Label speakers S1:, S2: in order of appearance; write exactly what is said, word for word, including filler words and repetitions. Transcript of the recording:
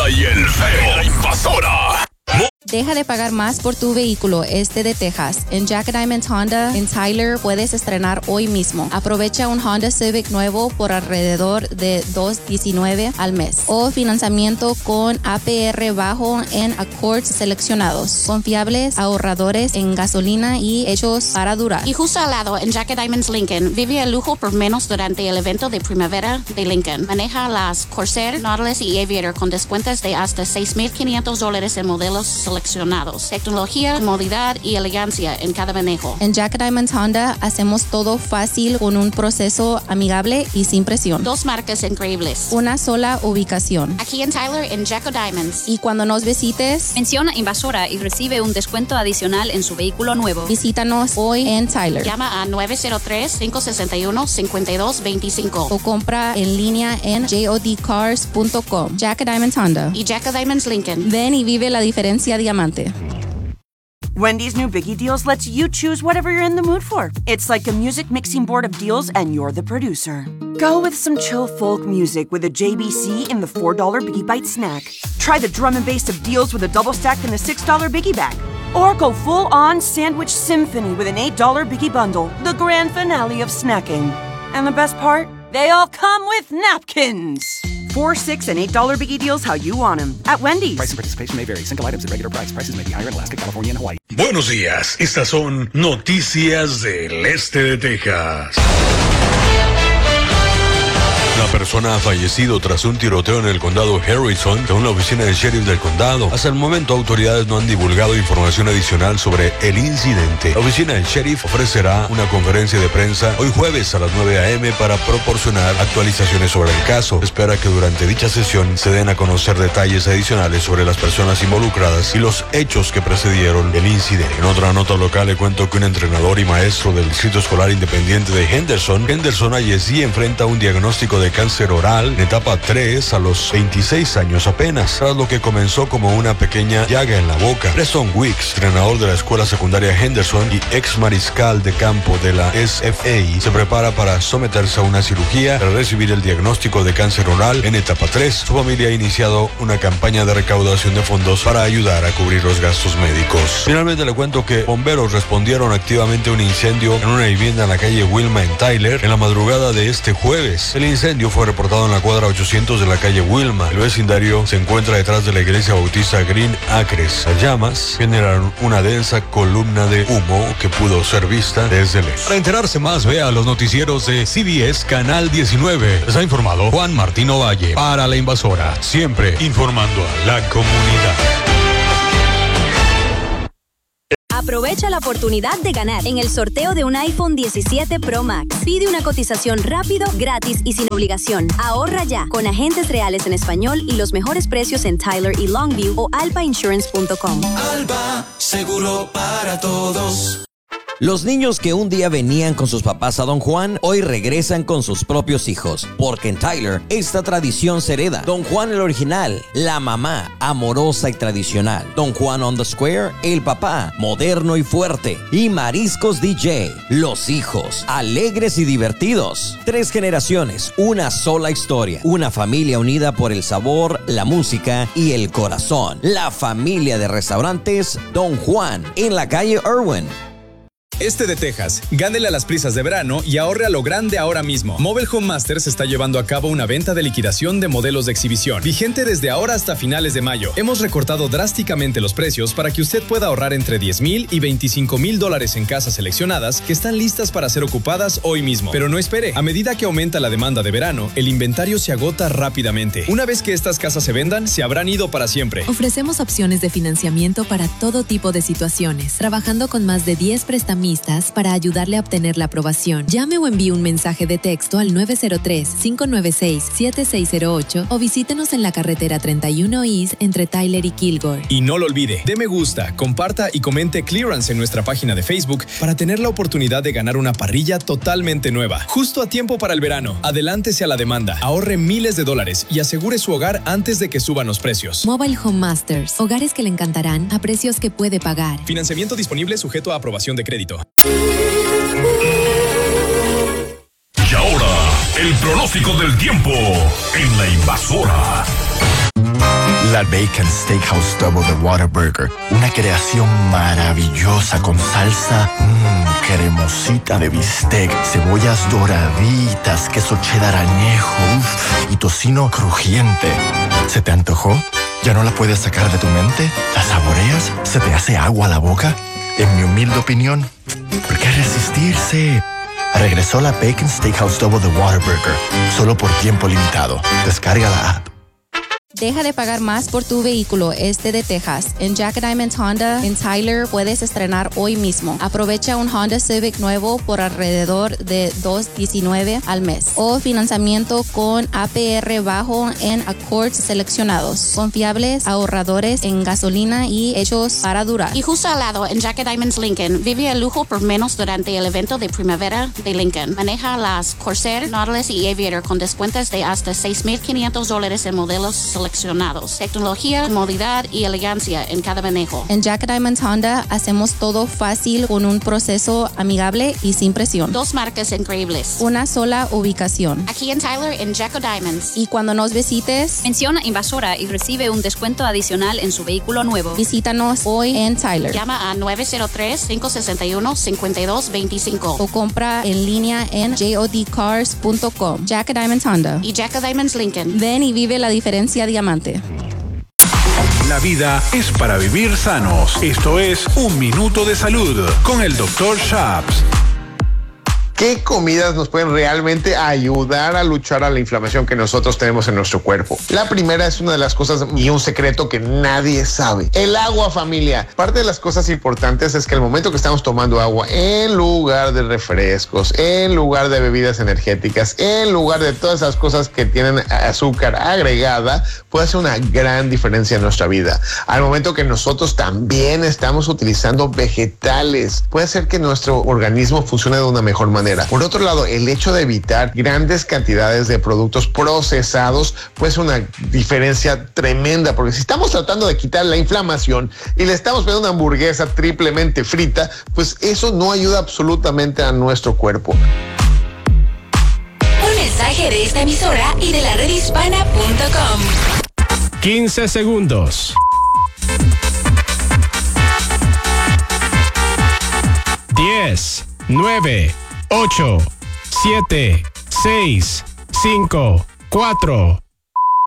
S1: Chela y el feo. La invasora.
S2: Deja de pagar más por tu vehículo este de Texas. En Jack Diamond Honda en Tyler puedes estrenar hoy mismo. Aprovecha un Honda Civic nuevo por alrededor de dos diecinueve al mes. O financiamiento con A P R bajo en Accords seleccionados. Confiables, ahorradores en gasolina y hechos para durar.
S3: Y justo al lado, en Jack Diamonds Lincoln, vive el lujo por menos durante el evento de primavera de Lincoln. Maneja las Corsair, Nautilus y Aviator con descuentos de hasta seis mil quinientos dólares en modelos seleccionados. Tecnología, comodidad y elegancia en cada manejo.
S2: En Jack Diamond Honda hacemos todo fácil con un proceso amigable y sin presión.
S3: Dos marcas increíbles.
S2: Una sola ubicación.
S3: Aquí en Tyler, en Jack Diamonds.
S2: Y cuando nos visites,
S4: menciona Invasora y recibe un descuento adicional en su vehículo nuevo.
S2: Visítanos hoy en Tyler.
S3: Llama a nueve cero tres, cinco seis uno, cinco dos dos cinco.
S2: O compra en línea en jod cars punto com. Jack Diamond Honda.
S3: Y Jack Diamonds Lincoln.
S2: Ven y vive la diferencia diamante.
S5: Wendy's new Biggie Deals lets you choose whatever you're in the mood for. It's like a music mixing board of deals, and you're the producer. Go with some chill folk music with a J B C in the four dollar Biggie Bite snack. Try the drum and bass of deals with a double stack in the six dollar Biggie Bag. Or go full-on sandwich symphony with an eight dollar Biggie Bundle, the grand finale of snacking. And the best part? They all come with napkins. Four, six, and eight dollar Biggie Deals how you want them at Wendy's.
S6: Price and participation may vary. Single items at regular price. Prices may be higher in Alaska, California, and Hawaii.
S1: Buenos días. Estas son noticias del este de Texas. Una persona ha fallecido tras un tiroteo en el condado Harrison, según la oficina del sheriff del condado. Hasta el momento, autoridades no han divulgado información adicional sobre el incidente. La oficina del sheriff ofrecerá una conferencia de prensa hoy jueves a las nueve a eme para proporcionar actualizaciones sobre el caso. Se espera que durante dicha sesión se den a conocer detalles adicionales sobre las personas involucradas y los hechos que precedieron el incidente. En otra nota local le cuento que un entrenador y maestro del Distrito Escolar Independiente de Henderson, Henderson I S D, enfrenta un diagnóstico de cáncer oral en etapa tres a los veintiséis años apenas, tras lo que comenzó como una pequeña llaga en la boca. Preston Weeks, entrenador de la escuela secundaria Henderson y ex mariscal de campo de la S F A, se prepara para someterse a una cirugía para recibir el diagnóstico de cáncer oral en etapa tres. Su familia ha iniciado una campaña de recaudación de fondos para ayudar a cubrir los gastos médicos. Finalmente le cuento que bomberos respondieron activamente a un incendio en una vivienda en la calle Wilma en Tyler en la madrugada de este jueves. El incendio fue reportado en la cuadra ochocientos de la calle Wilma. El vecindario se encuentra detrás de la iglesia bautista Green Acres. Las llamas generaron una densa columna de humo que pudo ser vista desde lejos. Para enterarse más, vea los noticieros de C B S Canal diecinueve. Les ha informado Juan Martín Ovalle para La Invasora, siempre informando a la comunidad.
S4: Aprovecha la oportunidad de ganar en el sorteo de un iPhone diecisiete Pro Max. Pide una cotización rápido, gratis y sin obligación. Ahorra ya con agentes reales en español y los mejores precios en Tyler y Longview o alba insurance punto com.
S7: Alba, seguro para todos.
S8: Los niños que un día venían con sus papás a Don Juan, hoy regresan con sus propios hijos, porque en Tyler esta tradición se hereda. Don Juan el original, la mamá amorosa y tradicional. Don Juan on the Square, el papá moderno y fuerte. Y Mariscos D J, los hijos alegres y divertidos. Tres generaciones, una sola historia. Una familia unida por el sabor, la música y el corazón. La familia de restaurantes Don Juan en la calle Irwin.
S9: Este de Texas, gánele a las prisas de verano y ahorre a lo grande ahora mismo. Mobile Home Masters está llevando a cabo una venta de liquidación de modelos de exhibición, vigente desde ahora hasta finales de mayo. Hemos recortado drásticamente los precios para que usted pueda ahorrar entre diez mil y veinticinco mil dólares en casas seleccionadas que están listas para ser ocupadas hoy mismo. Pero no espere, a medida que aumenta la demanda de verano, el inventario se agota rápidamente. Una vez que estas casas se vendan, se habrán ido para siempre.
S10: Ofrecemos opciones de financiamiento para todo tipo de situaciones, trabajando con más de diez prestamistas para ayudarle a obtener la aprobación. Llame o envíe un mensaje de texto al nueve cero tres, cinco nueve seis, siete seis cero ocho o visítenos en la carretera treinta y uno East entre Tyler y Kilgore.
S9: Y no lo olvide, dé me gusta, comparta y comente Clearance en nuestra página de Facebook para tener la oportunidad de ganar una parrilla totalmente nueva. Justo a tiempo para el verano. Adelántese a la demanda, ahorre miles de dólares y asegure su hogar antes de que suban los precios.
S10: Mobile Home Masters, hogares que le encantarán a precios que puede pagar.
S9: Financiamiento disponible sujeto a aprobación de crédito.
S1: Y ahora, el pronóstico del tiempo en La Invasora.
S11: La Bacon Steakhouse Double The Whataburger, una creación maravillosa con salsa mmm, cremosita de bistec, cebollas doraditas, queso cheddar añejo uf, y tocino crujiente. ¿Se te antojó? ¿Ya no la puedes sacar de tu mente? ¿La saboreas? ¿Se te hace agua a la boca? En mi humilde opinión, ¿por qué resistirse? Regresó la Bacon Steakhouse Double The Whataburger, solo por tiempo limitado. Descarga la app.
S2: Deja de pagar más por tu vehículo este de Texas. En Jack Diamond Honda, en Tyler, puedes estrenar hoy mismo. Aprovecha un Honda Civic nuevo por alrededor de dos diecinueve al mes. O financiamiento con A P R bajo en Accords seleccionados. Confiables, ahorradores en gasolina y hechos para durar.
S3: Y justo al lado, en Jack Diamonds Lincoln, vive el lujo por menos durante el evento de primavera de Lincoln. Maneja las Corsair, Nautilus y Aviator con descuentos de hasta seis mil quinientos dólares en modelos seleccionados. Tecnología, comodidad y elegancia en cada manejo.
S2: En Jack Diamond Honda hacemos todo fácil con un proceso amigable y sin presión.
S3: Dos marcas increíbles.
S2: Una sola ubicación.
S3: Aquí en Tyler, en Jacko Diamonds.
S2: Y cuando nos visites,
S12: menciona Invasora y recibe un descuento adicional en su vehículo nuevo.
S2: Visítanos hoy en Tyler.
S3: Llama a nueve cero tres, cinco seis uno, cinco dos dos cinco.
S2: O compra en línea en jod cars punto com. Jack Diamond Honda.
S3: Y Jack Diamonds Lincoln.
S2: Ven y vive la diferencia diamante.
S13: La vida es para vivir sanos. Esto es Un Minuto de Salud con el doctor Shaps.
S14: ¿Qué comidas nos pueden realmente ayudar a luchar a la inflamación que nosotros tenemos en nuestro cuerpo? La primera es una de las cosas y un secreto que nadie sabe. El agua, familia. Parte de las cosas importantes es que el momento que estamos tomando agua, en lugar de refrescos, en lugar de bebidas energéticas, en lugar de todas esas cosas que tienen azúcar agregada, puede hacer una gran diferencia en nuestra vida. Al momento que nosotros también estamos utilizando vegetales, puede hacer que nuestro organismo funcione de una mejor manera. Por otro lado, el hecho de evitar grandes cantidades de productos procesados puede ser una diferencia tremenda, porque si estamos tratando de quitar la inflamación y le estamos poniendo una hamburguesa triplemente frita, pues eso no ayuda absolutamente a nuestro cuerpo.
S15: Un mensaje de esta emisora y de la red hispana punto com.
S16: quince segundos. diez, nueve, ocho, siete, seis, cinco, cuatro,